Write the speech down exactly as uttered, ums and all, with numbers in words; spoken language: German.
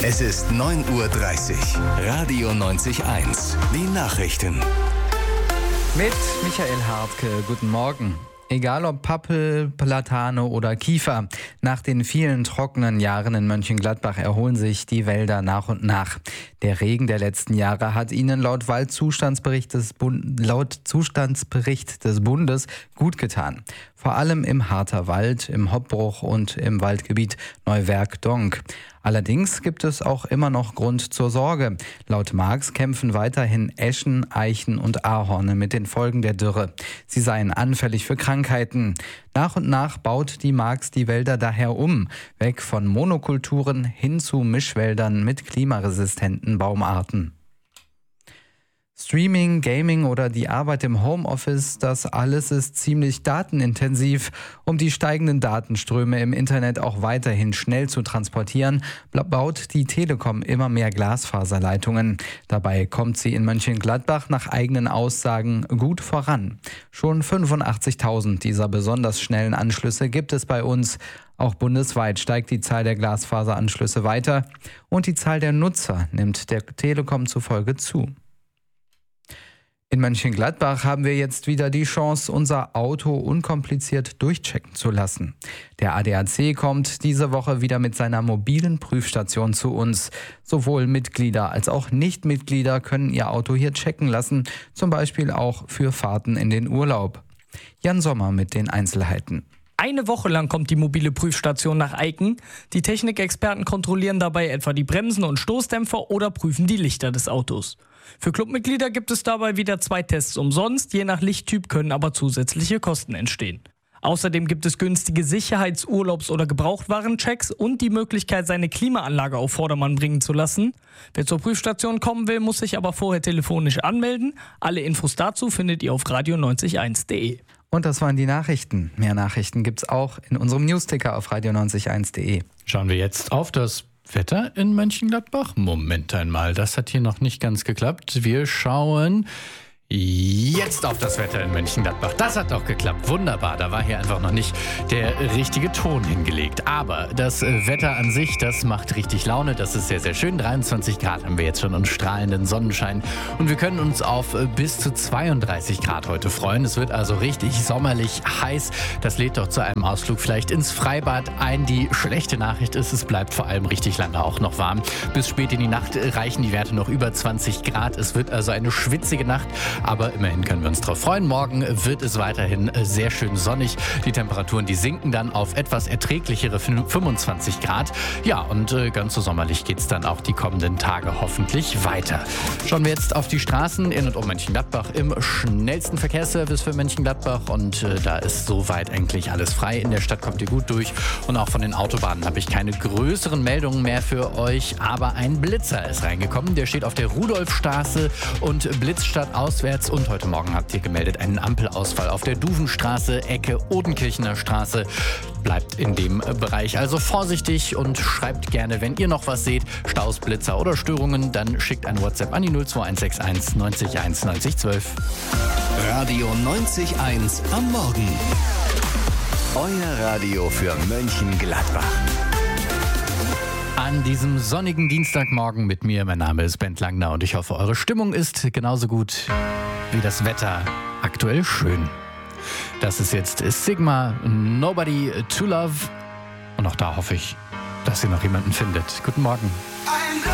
Es ist neun Uhr dreißig. Radio neunzig eins. Die Nachrichten. Mit Michael Hartke, guten Morgen. Egal ob Pappel, Platane oder Kiefer, nach den vielen trockenen Jahren in Mönchengladbach erholen sich die Wälder nach und nach. Der Regen der letzten Jahre hat ihnen laut Waldzustandsbericht des, Bund- laut Zustandsbericht des Bundes gut getan. Vor allem im Harterwald, im Hoppbruch und im Waldgebiet Neuwerk-Donk. Allerdings gibt es auch immer noch Grund zur Sorge. Laut Marx kämpfen weiterhin Eschen, Eichen und Ahorne mit den Folgen der Dürre. Sie seien anfällig für Krankheiten. Nach und nach baut die Marx die Wälder daher um, weg von Monokulturen hin zu Mischwäldern mit klimaresistenten Baumarten. Streaming, Gaming oder die Arbeit im Homeoffice, das alles ist ziemlich datenintensiv. Um die steigenden Datenströme im Internet auch weiterhin schnell zu transportieren, baut die Telekom immer mehr Glasfaserleitungen. Dabei kommt sie in Mönchengladbach nach eigenen Aussagen gut voran. Schon fünfundachtzigtausend dieser besonders schnellen Anschlüsse gibt es bei uns. Auch bundesweit steigt die Zahl der Glasfaseranschlüsse weiter und die Zahl der Nutzer nimmt der Telekom zufolge zu. In Mönchengladbach haben wir jetzt wieder die Chance, unser Auto unkompliziert durchchecken zu lassen. Der A D A C kommt diese Woche wieder mit seiner mobilen Prüfstation zu uns. Sowohl Mitglieder als auch Nichtmitglieder können ihr Auto hier checken lassen, zum Beispiel auch für Fahrten in den Urlaub. Jan Sommer mit den Einzelheiten. Eine Woche lang kommt die mobile Prüfstation nach Eiken. Die Technikexperten kontrollieren dabei etwa die Bremsen und Stoßdämpfer oder prüfen die Lichter des Autos. Für Clubmitglieder gibt es dabei wieder zwei Tests umsonst. Je nach Lichttyp können aber zusätzliche Kosten entstehen. Außerdem gibt es günstige Sicherheits-, Urlaubs- oder Gebrauchtwarenchecks und die Möglichkeit, seine Klimaanlage auf Vordermann bringen zu lassen. Wer zur Prüfstation kommen will, muss sich aber vorher telefonisch anmelden. Alle Infos dazu findet ihr auf radio neunzig eins punkt de. Und das waren die Nachrichten. Mehr Nachrichten gibt's auch in unserem Newsticker auf radio neunzig eins punkt de. Schauen wir jetzt auf das Wetter in Mönchengladbach. Moment einmal, das hat hier noch nicht ganz geklappt. Wir schauen jetzt auf das Wetter in Mönchengladbach. Das hat doch geklappt. Wunderbar. Da war hier einfach noch nicht der richtige Ton hingelegt. Aber das Wetter an sich, das macht richtig Laune. Das ist sehr, sehr schön. dreiundzwanzig Grad haben wir jetzt schon und strahlenden Sonnenschein. Und wir können uns auf bis zu zweiunddreißig Grad heute freuen. Es wird also richtig sommerlich heiß. Das lädt doch zu einem Ausflug vielleicht ins Freibad ein. Die schlechte Nachricht ist, es bleibt vor allem richtig lange auch noch warm. Bis spät in die Nacht reichen die Werte noch über zwanzig Grad. Es wird also eine schwitzige Nacht. Aber immerhin können wir uns drauf freuen. Morgen wird es weiterhin sehr schön sonnig. Die Temperaturen, die sinken dann auf etwas erträglichere fünfundzwanzig Grad. Ja, und ganz so sommerlich geht es dann auch die kommenden Tage hoffentlich weiter. Schauen wir jetzt auf die Straßen in und um Mönchengladbach im schnellsten Verkehrsservice für Mönchengladbach. Und äh, da ist soweit eigentlich alles frei. In der Stadt kommt ihr gut durch. Und auch von den Autobahnen habe ich keine größeren Meldungen mehr für euch. Aber ein Blitzer ist reingekommen. Der steht auf der Rudolfstraße und blitzt statt auswärts. Und heute Morgen habt ihr gemeldet einen Ampelausfall auf der Duvenstraße, Ecke Odenkirchener Straße. Bleibt in dem Bereich also vorsichtig und schreibt gerne, wenn ihr noch was seht, Staus, Blitzer oder Störungen, dann schickt ein WhatsApp an die null zwei eins sechs eins neunzig eins neunzig zwölf. Radio neunzig eins am Morgen. Euer Radio für Mönchengladbach. An diesem sonnigen Dienstagmorgen mit mir, mein Name ist Bent Langner und ich hoffe, eure Stimmung ist genauso gut wie das Wetter aktuell schön. Das ist jetzt Sigma, Nobody to Love und auch da hoffe ich, dass ihr noch jemanden findet. Guten Morgen.